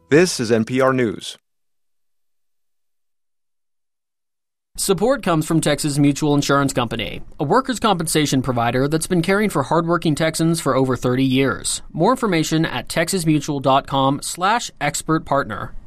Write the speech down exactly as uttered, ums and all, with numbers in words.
This is N P R News. Support comes from Texas Mutual Insurance Company, a workers' compensation provider that's been caring for hardworking Texans for over thirty years. More information at texasmutual.com slash expert partner.